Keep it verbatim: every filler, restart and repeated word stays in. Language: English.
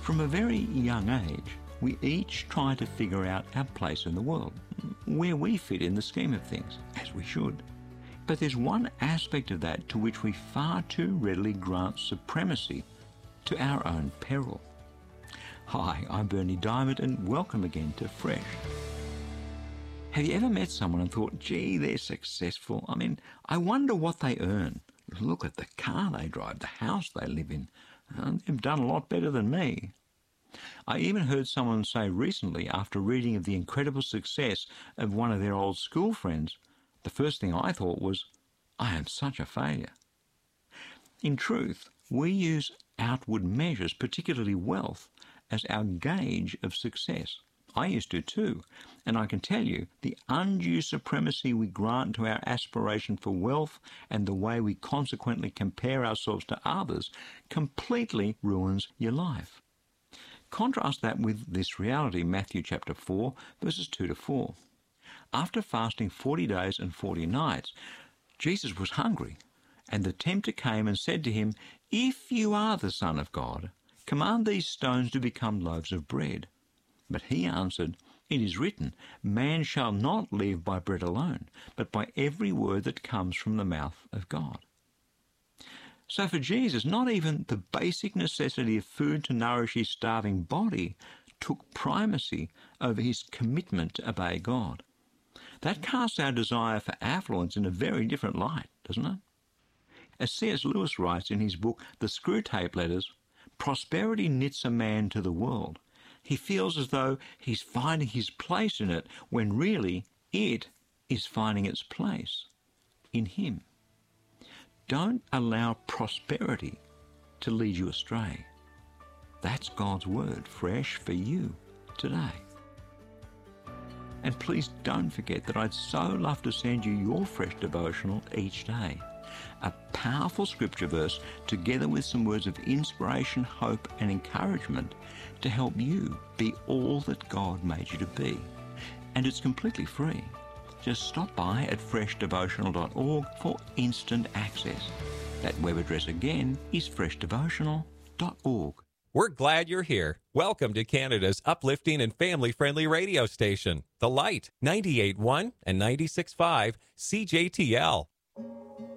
From a very young age, we each try to figure out our place in the world, where we fit in the scheme of things, as we should. But there's one aspect of that to which we far too readily grant supremacy to our own peril. Hi, I'm Bernie Diamond, and welcome again to Fresh. Have you ever met someone and thought, gee, they're successful? I mean, I wonder what they earn. Look at the car they drive, the house they live in. Uh, they've done a lot better than me. I even heard someone say recently, after reading of the incredible success of one of their old school friends, the first thing I thought was, I am such a failure. In truth, we use outward measures, particularly wealth, as our gauge of success. I used to too, and I can tell you, the undue supremacy we grant to our aspiration for wealth and the way we consequently compare ourselves to others completely ruins your life. Contrast that with this reality, Matthew chapter four, verses two to four. After fasting forty days and forty nights, Jesus was hungry, and the tempter came and said to him, If you are the Son of God, command these stones to become loaves of bread. But he answered, It is written, Man shall not live by bread alone, but by every word that comes from the mouth of God. So for Jesus, not even the basic necessity of food to nourish his starving body took primacy over his commitment to obey God. That casts our desire for affluence in a very different light, doesn't it? As C S Lewis writes in his book, The Screwtape Letters, prosperity knits a man to the world. He feels as though he's finding his place in it, when really it is finding its place in him. Don't allow prosperity to lead you astray. That's God's word, fresh for you today. And please don't forget that I'd so love to send you your fresh devotional each day. A powerful scripture verse together with some words of inspiration, hope and encouragement to help you be all that God made you to be. And it's completely free. Just stop by at fresh devotional dot org for instant access. That web address again is fresh devotional dot org. We're glad you're here. Welcome to Canada's uplifting and family-friendly radio station, The Light, ninety-eight point one and ninety-six point five C J T L.